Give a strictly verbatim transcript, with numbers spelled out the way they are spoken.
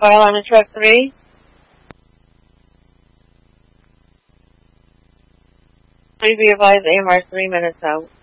Fire alarm in truck three. Please be advised A M R is three minutes out.